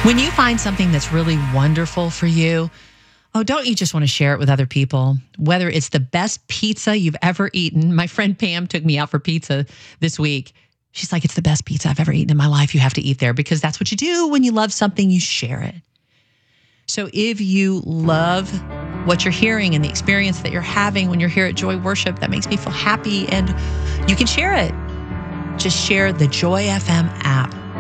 When you find something that's really wonderful for you, oh, don't you just want to share it with other people? Whether it's the best pizza you've ever eaten. My friend Pam took me out for pizza this week. She's like, it's the best pizza I've ever eaten in my life. You have to eat there, because that's what you do when you love something, you share it. So if you love what you're hearing and the experience that you're having when you're here at Joy Worship, that makes me feel happy, and you can share it. Just share the Joy FM app.